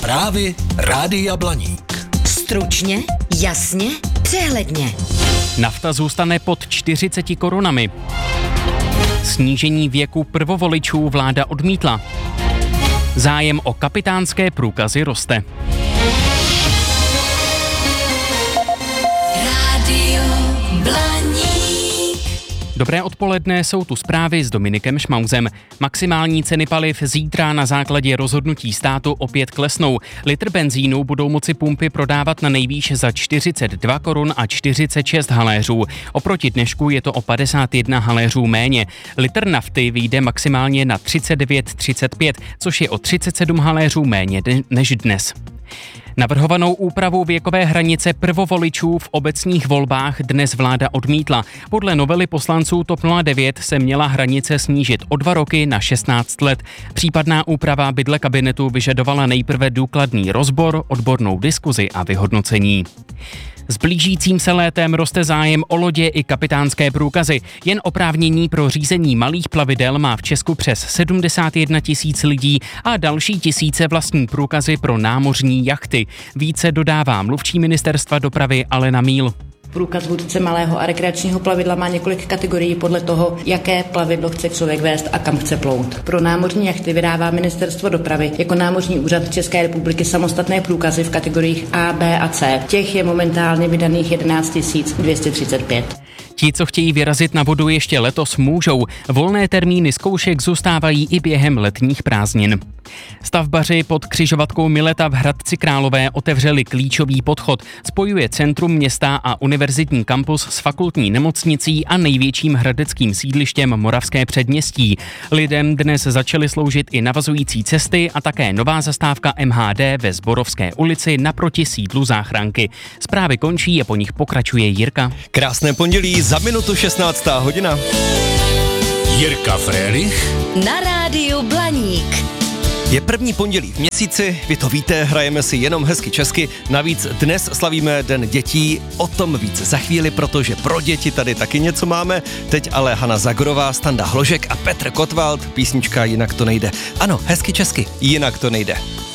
Zprávy Rádia Blaník. Stručně, jasně, přehledně. Nafta zůstane pod 40 korunami. Snížení věku prvovoličů vláda odmítla. Zájem o kapitánské průkazy roste. Rádio Blaník. Dobré odpoledne, jsou tu zprávy s Dominikem Šmauzem. Maximální ceny paliv zítra na základě rozhodnutí státu opět klesnou. Litr benzínu budou moci pumpy prodávat na nejvýš za 42 korun a 46 haléřů. Oproti dnešku je to o 51 haléřů méně. Litr nafty vyjde maximálně na 39,35, což je o 37 haléřů méně než dnes. Navrhovanou úpravu věkové hranice prvovoličů v obecních volbách dnes vláda odmítla. Podle novely poslanců TOP 09 se měla hranice snížit o 2 roky na 16 let. Případná úprava by dle kabinetu vyžadovala nejprve důkladný rozbor, odbornou diskuzi a vyhodnocení. S blížícím se létem roste zájem o lodě i kapitánské průkazy. Jen oprávnění pro řízení malých plavidel má v Česku přes 71 000 lidí a další tisíce vlastní průkazy pro námořní jachty. Více dodává mluvčí ministerstva dopravy Alena Míl. Průkaz vůdce malého a rekreačního plavidla má několik kategorií podle toho, jaké plavidlo chce člověk vést a kam chce plout. Pro námořní jachty vydává ministerstvo dopravy jako námořní úřad České republiky samostatné průkazy v kategoriích A, B a C. Těch je momentálně vydaných 11 235. Ti, co chtějí vyrazit na vodu ještě letos, můžou. Volné termíny zkoušek zůstávají i během letních prázdnin. Stavbaři pod křižovatkou Mileta v Hradci Králové otevřeli klíčový podchod. Spojuje centrum města a univerzitní kampus s fakultní nemocnicí a největším hradeckým sídlištěm Moravské předměstí. Lidem dnes začaly sloužit i navazující cesty a také nová zastávka MHD ve Zborovské ulici naproti sídlu záchranky. Zprávy končí a po nich pokračuje Jirka. Krásné pondělí, za minutu 16. hodina. Jirka Frélich Na Rádiu Blaník. Je první pondělí v měsíci, vy to víte, hrajeme si jenom hezky česky, navíc dnes slavíme Den dětí, o tom víc za chvíli, protože pro děti tady taky něco máme, teď ale Hana Zagorová, Standa Hložek a Petr Kotwald, písnička Jinak to nejde. Ano, hezky česky, jinak to nejde.